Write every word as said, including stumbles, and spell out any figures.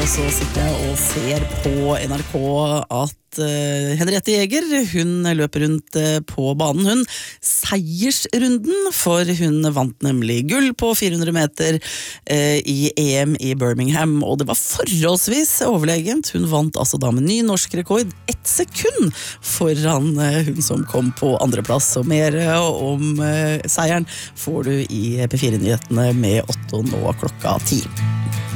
så sitter jeg og ser på N R K at uh, Henriette Jæger, hun løper rundt uh, på banen, hun seiersrunden, for hun vant nemlig gull på fire hundre meter uh, i E M i Birmingham, og det var forholdsvis overlegent. Hun vant altså da med ny norsk rekord, ett sekund foran uh, hun som kom på andreplass, og mer uh, om uh, seieren får du i P fire-nyhetene med Otto nå klokka ti.